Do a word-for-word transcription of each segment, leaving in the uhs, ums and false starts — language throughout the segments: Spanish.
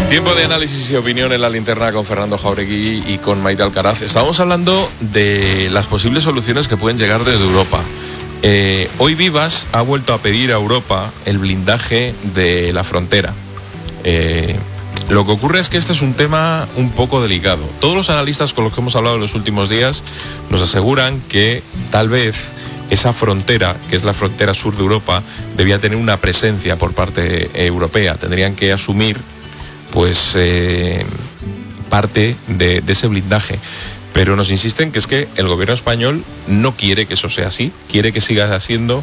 Tiempo de análisis y opinión en la linterna con Fernando Jauregui y con Maite Alcaraz. Estábamos hablando de las posibles soluciones que pueden llegar desde Europa. Eh, hoy Vivas ha vuelto a pedir a Europa el blindaje de la frontera. Eh, lo que ocurre es que este es un tema un poco delicado. Todos los analistas con los que hemos hablado en los últimos días nos aseguran que tal vez esa frontera, que es la frontera sur de Europa, debía tener una presencia por parte europea. Tendrían que asumir pues eh, parte de, de ese blindaje. Pero nos insisten que es que el gobierno español no quiere que eso sea así, quiere que siga siendo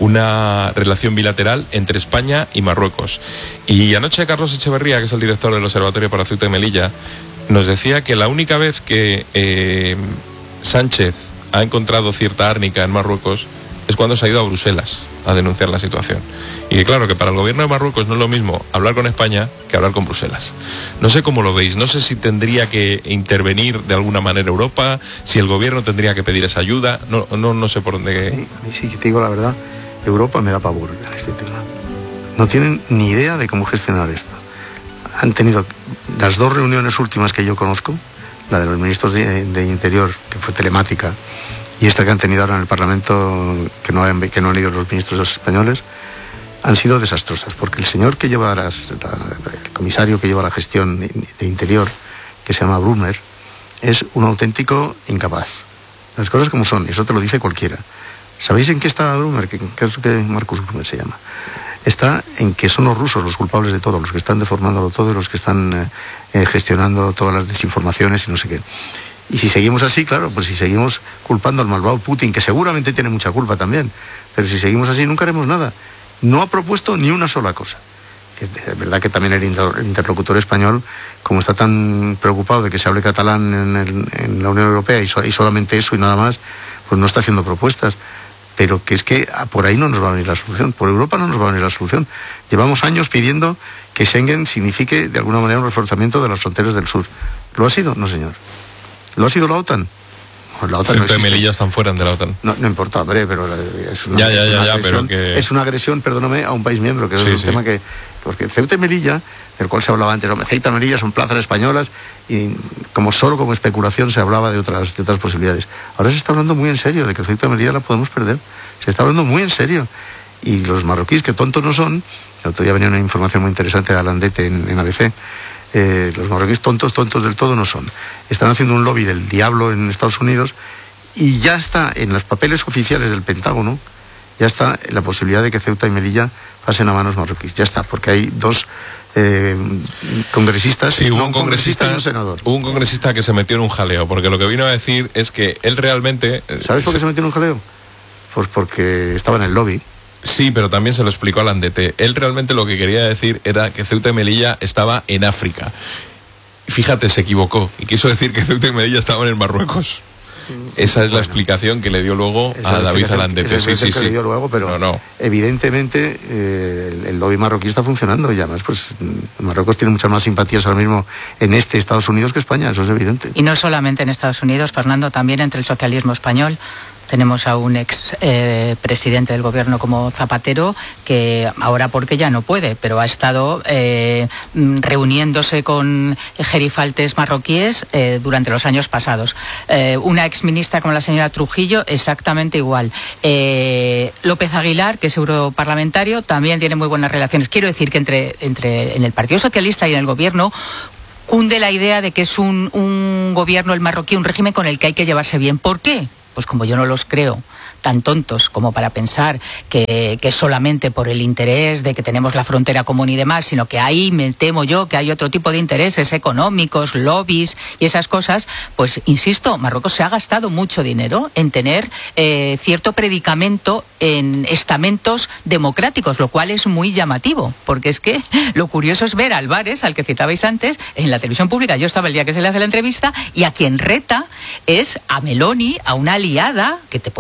una relación bilateral entre España y Marruecos. Y anoche Carlos Echeverría, que es el director del Observatorio para Ceuta y Melilla, nos decía que la única vez que eh, Sánchez ha encontrado cierta árnica en Marruecos es cuando se ha ido a Bruselas a denunciar la situación. Y que claro, que para el gobierno de Marruecos no es lo mismo hablar con España que hablar con Bruselas. No sé cómo lo veis, no sé si tendría que intervenir de alguna manera Europa, si el gobierno tendría que pedir esa ayuda, no, no, no sé por dónde... A mí, a mí sí, te digo la verdad, Europa me da pavor en este tema. No tienen ni idea de cómo gestionar esto. Han tenido las dos reuniones últimas que yo conozco, la de los ministros de, de Interior, que fue telemática, y esta que han tenido ahora en el Parlamento, que no han, que no han ido los ministros españoles, han sido desastrosas, porque el señor que lleva las, la, el comisario que lleva la gestión de, de Interior, que se llama Brunner, es un auténtico incapaz. Las cosas como son, eso te lo dice cualquiera. ¿Sabéis en qué está Brunner? ¿Qué, qué es lo que Marcus Brunner se llama? Está en que son los rusos los culpables de todo, los que están deformándolo todo y los que están eh, gestionando todas las desinformaciones y no sé qué. Y si seguimos así, claro, pues si seguimos culpando al malvado Putin, que seguramente tiene mucha culpa también, pero si seguimos así nunca haremos nada. No ha propuesto ni una sola cosa. Es verdad que también el interlocutor español, como está tan preocupado de que se hable catalán en, el, en la Unión Europea y, so, y solamente eso y nada más, pues no está haciendo propuestas. Pero que es que por ahí no nos va a venir la solución, por Europa no nos va a venir la solución. Llevamos años pidiendo que Schengen signifique de alguna manera un reforzamiento de las fronteras del sur. ¿Lo ha sido? No, señor. ¿Lo ha sido la OTAN? Pues la OTAN Ceuta no y Melilla están fuera de la OTAN. No, no importa, hombre, pero es una, ya, ya, es una ya, ya, agresión, pero que... es una agresión, perdóname, a un país miembro, que sí, es un sí. tema que... Porque Ceuta y Melilla, del cual se hablaba antes, hombre, Ceuta y Melilla son plazas españolas, y como solo como especulación se hablaba de otras, de otras posibilidades. Ahora se está hablando muy en serio de que Ceuta y Melilla la podemos perder. Se está hablando muy en serio. Y los marroquíes, que tontos no son, el otro día venía una información muy interesante de Alandete en, en A B C, Eh, los marroquíes tontos, tontos del todo no son. Están haciendo un lobby del diablo en Estados Unidos y ya está en los papeles oficiales del Pentágono, ya está la posibilidad de que Ceuta y Melilla pasen a manos marroquíes. Ya está, porque hay dos eh, congresistas, sí, hubo no, un congresista, congresista y un senador. Hubo un congresista que se metió en un jaleo, porque lo que vino a decir es que él realmente... ¿Sabes por qué se metió en un jaleo? Pues porque estaba en el lobby. Sí, pero también se lo explicó a Landete. Él realmente lo que quería decir era que Ceuta y Melilla estaba en África. Fíjate, se equivocó y quiso decir que Ceuta y Melilla estaban en Marruecos. Esa es bueno, la explicación que le dio luego a David Alandete. Sí, sí, sí, que sí. Le dio luego, pero no, no. evidentemente eh, el, el lobby marroquí está funcionando y además pues Marruecos tiene muchas más simpatías ahora mismo en este Estados Unidos que España, eso es evidente. Y no solamente en Estados Unidos, Fernando, también entre el socialismo español. Tenemos a un ex eh, presidente del gobierno como Zapatero, que ahora porque ya no puede, pero ha estado eh, reuniéndose con gerifaltes marroquíes eh, durante los años pasados. Eh, una ex ministra como la señora Trujillo, exactamente igual. Eh, López Aguilar, que es europarlamentario, también tiene muy buenas relaciones. Quiero decir que entre, entre en el Partido Socialista y en el gobierno cunde la idea de que es un, un gobierno, el marroquí, un régimen con el que hay que llevarse bien. ¿Por qué? Pues como yo no los creo tan tontos como para pensar que, que solamente por el interés de que tenemos la frontera común y demás, sino que ahí me temo yo que hay otro tipo de intereses económicos, lobbies y esas cosas, pues insisto, Marruecos se ha gastado mucho dinero en tener eh, cierto predicamento en estamentos democráticos, lo cual es muy llamativo, porque es que lo curioso es ver a Álvarez, al que citabais antes, en la televisión pública. Yo estaba el día que se le hace la entrevista y a quien reta es a Meloni, a una aliada que te puede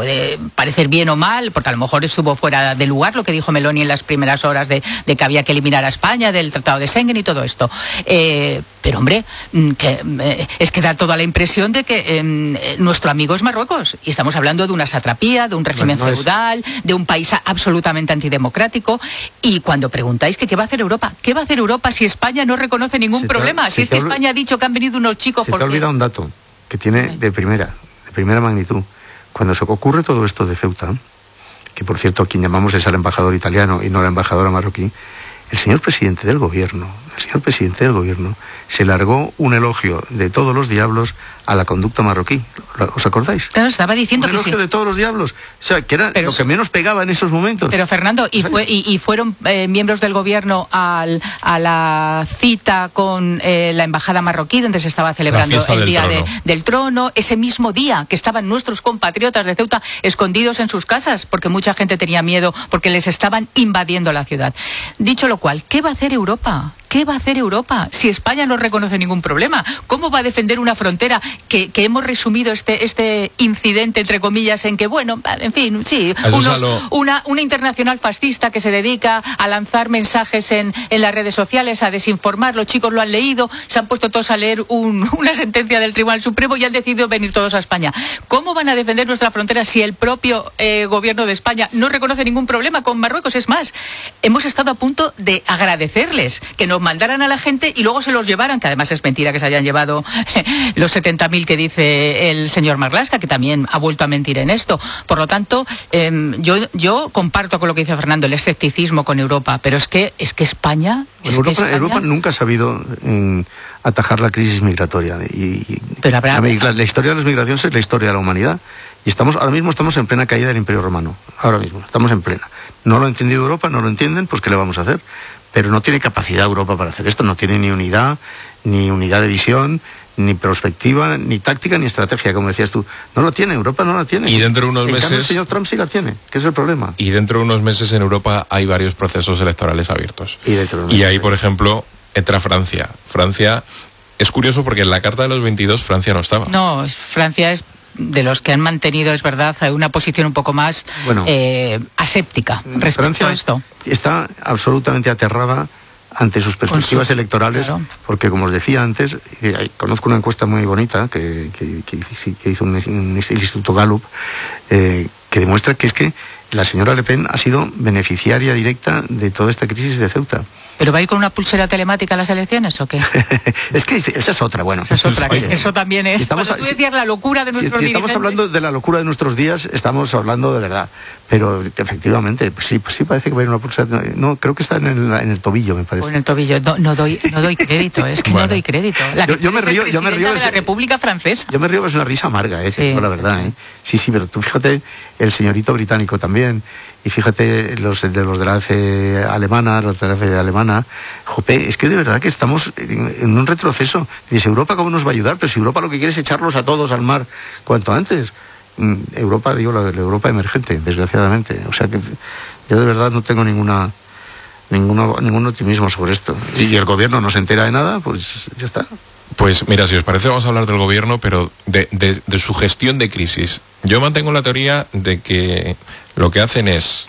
parecer bien o mal, porque a lo mejor estuvo fuera de lugar lo que dijo Meloni en las primeras horas de, de que había que eliminar a España del Tratado de Schengen y todo esto. Eh, pero hombre, que, eh, es que da toda la impresión de que eh, nuestro amigo es Marruecos. Y estamos hablando de una satrapía, de un régimen bueno, no feudal, es... de un país absolutamente antidemocrático. Y cuando preguntáis que qué va a hacer Europa, ¿qué va a hacer Europa si España no reconoce ningún se problema? Te, si es que España ha dicho que han venido unos chicos... Se porque... te ha olvidado un dato que tiene de primera, de primera magnitud. Cuando se ocurre todo esto de Ceuta, que por cierto quien llamamos es al embajador italiano y no a la embajadora marroquí, el señor presidente del gobierno, el señor presidente del gobierno se largó un elogio de todos los diablos a la conducta marroquí. ¿Os acordáis? Pero estaba diciendo un que elogio sí. de todos los diablos. O sea, que era pero, lo que menos pegaba en esos momentos. Pero Fernando, ¿y, fue, y, y fueron eh, miembros del gobierno al, a la cita con eh, la embajada marroquí, donde se estaba celebrando el Día de, del Trono, ese mismo día que estaban nuestros compatriotas de Ceuta escondidos en sus casas, porque mucha gente tenía miedo, porque les estaban invadiendo la ciudad? Dicho lo cual, ¿qué va a hacer Europa? ¿Qué va a hacer Europa si España no reconoce ningún problema? ¿Cómo va a defender una frontera que, que hemos resumido este, este incidente, entre comillas, en que, bueno, en fin, sí, unos, lo... una, una internacional fascista que se dedica a lanzar mensajes en, en las redes sociales, a desinformar? Los chicos lo han leído, se han puesto todos a leer un, una sentencia del Tribunal Supremo y han decidido venir todos a España. ¿Cómo van a defender nuestra frontera si el propio eh, gobierno de España no reconoce ningún problema con Marruecos? Es más, hemos estado a punto de agradecerles que nos mandaran a la gente y luego se los llevaran, que además es mentira que se hayan llevado los setenta mil que dice el señor Marlaska, que también ha vuelto a mentir en esto. Por lo tanto, eh, yo, yo comparto con lo que dice Fernando, el escepticismo con Europa, pero es que, es que España... Es Europa, que España... Europa nunca ha sabido eh, atajar la crisis migratoria. Y, y pero habrá... la, la historia de las migraciones es la historia de la humanidad. Y estamos, ahora mismo estamos en plena caída del Imperio Romano. Ahora mismo, estamos en plena. No lo ha entendido Europa, no lo entienden, pues ¿qué le vamos a hacer? Pero no tiene capacidad Europa para hacer esto, no tiene ni unidad, ni unidad de visión, ni perspectiva, ni táctica, ni estrategia, como decías tú. No lo tiene, Europa no la tiene. Y dentro de unos en meses... cambio, el señor Trump sí la tiene, que es el problema. Y dentro de unos meses en Europa hay varios procesos electorales abiertos. Y, dentro de y ahí, por ejemplo, entra Francia. Francia, es curioso porque en la Carta de los veintidós Francia no estaba. No, Francia es... de los que han mantenido, es verdad, una posición un poco más bueno, eh, aséptica respecto Francia a esto. Está absolutamente aterrada ante sus perspectivas su, electorales, claro. Porque como os decía antes, eh, conozco una encuesta muy bonita que, que, que, que hizo un, un Instituto Gallup, eh, que demuestra que es que la señora Le Pen ha sido beneficiaria directa de toda esta crisis de Ceuta. ¿Pero va a ir con una pulsera telemática a las elecciones o qué? Es que esa es otra, bueno. Esa es otra, Oye, eso también es. Si estamos, Cuando tú decías la locura de nuestros si, si estamos hablando de la locura de nuestros días, estamos hablando de verdad. Pero efectivamente, pues sí, pues sí parece que va a ir una pulsera. No, creo que está en el, en el tobillo, me parece. O en el tobillo. No, no doy, no doy crédito, es que bueno. no doy crédito. La yo, yo me río, yo me río de la es, República Francesa. Yo me río, es una risa amarga, eh, sí, la verdad, eh. Sí, sí, pero tú fíjate, el señorito británico también. Y fíjate, los de los de la A F alemana, los de la A F alemana, jope, es que de verdad que estamos en, en un retroceso. Dice, ¿Europa cómo nos va a ayudar? Pero si Europa lo que quiere es echarlos a todos al mar cuanto antes. Europa, digo, la, la Europa emergente, desgraciadamente. O sea que yo de verdad no tengo ninguna, ninguna ningún optimismo sobre esto. Y el gobierno no se entera de nada, pues ya está. Pues mira, si os parece vamos a hablar del gobierno, pero de, de, de su gestión de crisis. Yo mantengo la teoría de que lo que hacen es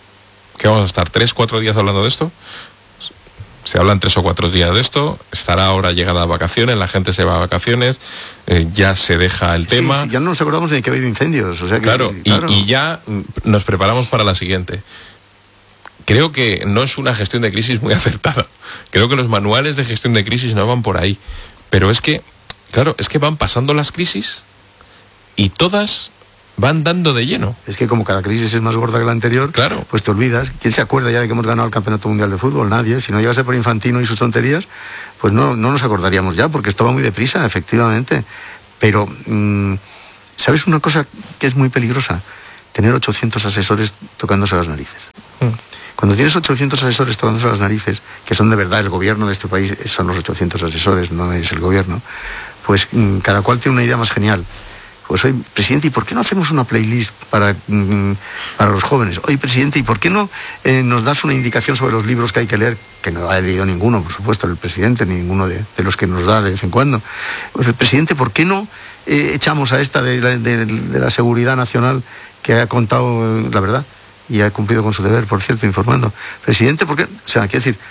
que vamos a estar tres, cuatro días hablando de esto. Se hablan tres o cuatro días de esto, estará ahora llegada a vacaciones, la gente se va a vacaciones, eh, ya se deja el tema. Sí, sí, ya no nos acordamos de que ha habido incendios. O sea que, claro, y, claro. Y, y ya nos preparamos para la siguiente. Creo que no es una gestión de crisis muy acertada. Creo que los manuales de gestión de crisis no van por ahí. Pero es que, claro, es que van pasando las crisis y todas van dando de lleno. Es que como cada crisis es más gorda que la anterior, claro, pues te olvidas. ¿Quién se acuerda ya de que hemos ganado el Campeonato Mundial de Fútbol? Nadie. Si no llegase por Infantino y sus tonterías, pues no, no nos acordaríamos ya, porque esto va muy deprisa, efectivamente. Pero, mmm, ¿sabes una cosa que es muy peligrosa? Tener ochocientos asesores tocándose las narices. Mm. Cuando tienes ochocientos asesores tocándose las narices, que son de verdad el gobierno de este país, son los ochocientos asesores, no es el gobierno, pues mmm, cada cual tiene una idea más genial. Pues oye, presidente, ¿y por qué no hacemos una playlist para, mmm, para los jóvenes? Oye, presidente, ¿y por qué no eh, nos das una indicación sobre los libros que hay que leer? Que no ha leído ninguno, por supuesto, el presidente, ni ninguno de, de los que nos da de vez en cuando. Pues, presidente, ¿por qué no eh, echamos a esta de la, de, de la seguridad nacional que ha contado la verdad y ha cumplido con su deber, por cierto, informando. Presidente, ¿por qué? O sea, quiero decir,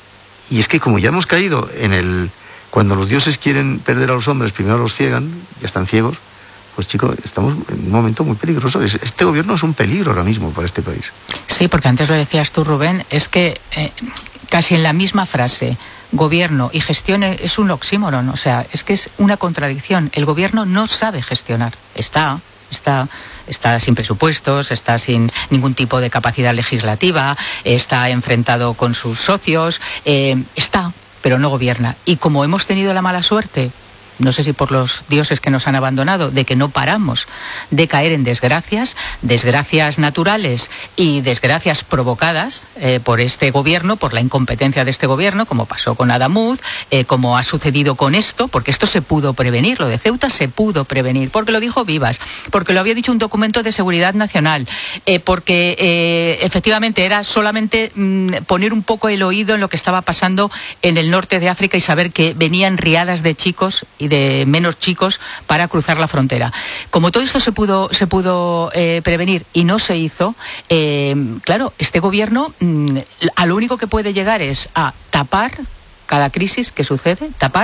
y es que como ya hemos caído en el... Cuando los dioses quieren perder a los hombres, primero los ciegan, ya están ciegos, pues chicos, estamos en un momento muy peligroso. Este gobierno es un peligro ahora mismo para este país. Sí, porque antes lo decías tú, Rubén, es que eh, casi en la misma frase, gobierno y gestión es un oxímoron, o sea, es que es una contradicción. El gobierno no sabe gestionar, está... Está, está sin presupuestos, está sin ningún tipo de capacidad legislativa, está enfrentado con sus socios, eh, está, pero no gobierna. Y como hemos tenido la mala suerte, no sé si por los dioses que nos han abandonado, de que no paramos de caer en desgracias, desgracias naturales y desgracias provocadas eh, por este gobierno, por la incompetencia de este gobierno, como pasó con Adamuz, eh, como ha sucedido con esto, porque esto se pudo prevenir, lo de Ceuta se pudo prevenir, porque lo dijo Vivas, porque lo había dicho un documento de seguridad nacional, eh, porque eh, efectivamente era solamente mmm, poner un poco el oído en lo que estaba pasando en el norte de África y saber que venían riadas de chicos y de menos chicos para cruzar la frontera. Como todo esto se pudo, se pudo eh, prevenir y no se hizo, eh, claro, este gobierno mmm, a lo único que puede llegar es a tapar cada crisis que sucede, tapar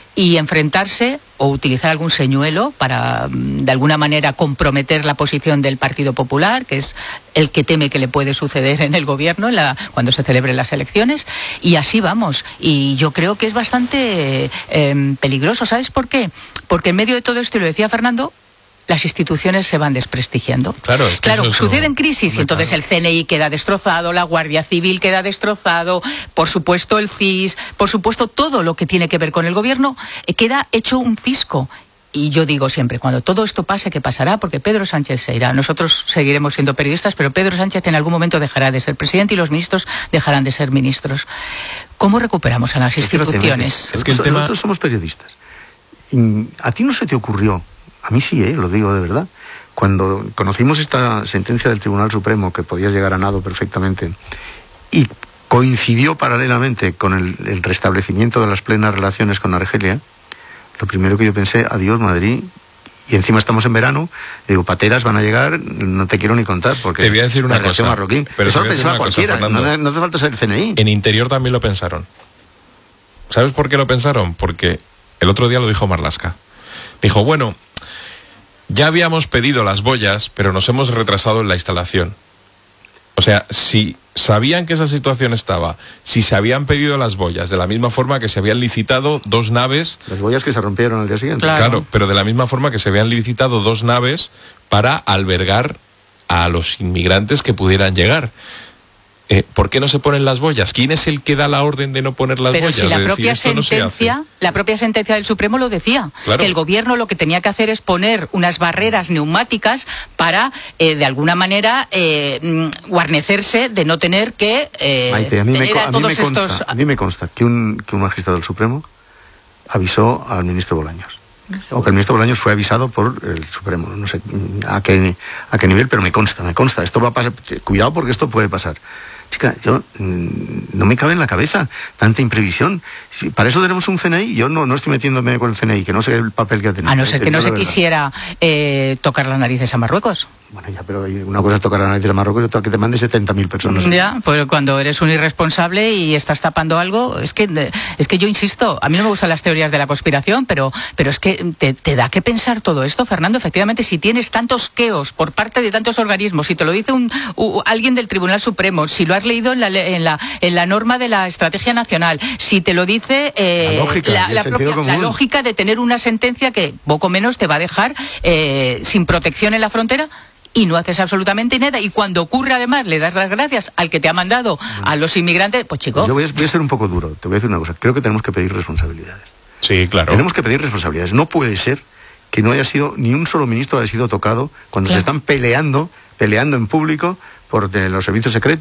y enfrentarse o utilizar algún señuelo para, de alguna manera, comprometer la posición del Partido Popular, que es el que teme que le puede suceder en el gobierno en la, cuando se celebren las elecciones, y así vamos. Y yo creo que es bastante eh, peligroso. ¿Sabes por qué? Porque en medio de todo esto, y lo decía Fernando, las instituciones se van desprestigiando. Claro, es que claro, eso suceden crisis y entonces claro. El C N I queda destrozado, la Guardia Civil queda destrozado, por supuesto el C I S, por supuesto todo lo que tiene que ver con el gobierno eh, queda hecho un cisco. Y yo digo siempre, cuando todo esto pase, ¿qué pasará? Porque Pedro Sánchez se irá. Nosotros seguiremos siendo periodistas, pero Pedro Sánchez en algún momento dejará de ser presidente y los ministros dejarán de ser ministros. ¿Cómo recuperamos a las instituciones? Es que el tema... Nosotros somos periodistas. ¿A ti no se te ocurrió? A mí sí, ¿eh? Lo digo de verdad. Cuando conocimos esta sentencia del Tribunal Supremo, que podía llegar a nado perfectamente, y coincidió paralelamente con el, el restablecimiento de las plenas relaciones con Argelia, lo primero que yo pensé, adiós Madrid, y encima estamos en verano, digo, pateras van a llegar, no te quiero ni contar, porque te voy a decir una la relación cosa, marroquí, pero eso lo pensaba cualquiera, cosa, no, no hace falta ser el C N I. En Interior también lo pensaron. ¿Sabes por qué lo pensaron? Porque el otro día lo dijo Marlaska. Dijo, bueno, ya habíamos pedido las boyas, pero nos hemos retrasado en la instalación. O sea, si sabían que esa situación estaba, si se habían pedido las boyas, de la misma forma que se habían licitado dos naves... Las boyas que se rompieron al día siguiente. Claro, claro, pero de la misma forma que se habían licitado dos naves para albergar a los inmigrantes que pudieran llegar. Eh, ¿Por qué no se ponen las boyas? ¿Quién es el que da la orden de no poner las Pero boyas? si la de propia decir, sentencia, no la propia sentencia del Supremo lo decía, claro. Que el gobierno lo que tenía que hacer es poner unas barreras neumáticas para, eh, de alguna manera, eh, guarnecerse de no tener que eh, Maite, a mí tener me, a, a, todos mí me consta, estos... a mí me consta que un, que un magistrado del Supremo avisó al ministro Bolaños. O que el ministro Bolaños fue avisado por el Supremo, no sé a qué, a qué nivel, pero me consta, me consta. Esto va a pasar, cuidado porque esto puede pasar. Chica, yo mmm, no me cabe en la cabeza tanta imprevisión. Si, para eso tenemos un C N I. Yo no, no estoy metiéndome con el C N I, que no sé el papel que ha tenido. A no ser que no se quisiera eh, tocar las narices a Marruecos. Bueno, ya, pero una cosa es tocar la nariz a Marruecos y otra que te mande setenta mil personas. Ya, pues cuando eres un irresponsable y estás tapando algo, es que es que yo insisto, a mí no me gustan las teorías de la conspiración, pero, pero es que te, te da que pensar todo esto, Fernando. Efectivamente, si tienes tantos queos por parte de tantos organismos, si te lo dice un, un alguien del Tribunal Supremo, si lo has leído en la, en la, en la norma de la Estrategia Nacional, si te lo dice eh, la, lógica, la, la, propia, la lógica de tener una sentencia que poco menos te va a dejar eh, sin protección en la frontera, y no haces absolutamente nada, y cuando ocurre además le das las gracias al que te ha mandado a los inmigrantes, pues chico... Pues yo voy a, voy a ser un poco duro, te voy a decir una cosa, creo que tenemos que pedir responsabilidades. Sí, claro. Tenemos que pedir responsabilidades, no puede ser que no haya sido, ni un solo ministro haya sido tocado cuando claro. se están peleando, peleando en público por de los servicios secretos,